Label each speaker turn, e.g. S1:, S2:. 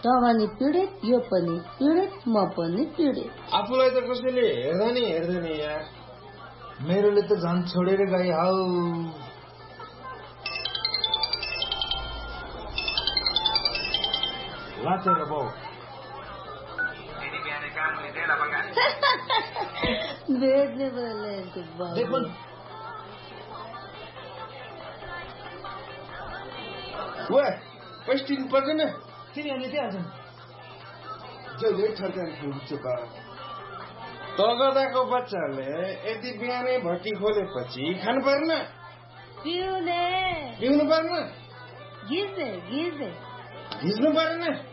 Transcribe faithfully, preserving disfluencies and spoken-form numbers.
S1: त पनि पीडित, यो पनि पीडित, म पनि पीडित।
S2: आफूलाई त कसैले हेर्दा नि हेर्दैन यार। मेरोले त झन् छोडेर गए हौ। लाचेर बाउ
S1: भेट्ने बोले
S2: वा पैस्टिन पर्दैन
S3: तिनीहरूले दिइहाल्छन्।
S2: जहिले ठर्कान चुपा तगदाको बच्चाले यति बिहानै भट्टी खोलेपछि खानु पर्न,
S1: पिउने
S2: पिउनु पर्न,
S1: घिच्ने घिच्ने
S2: घिच्नु पर्न।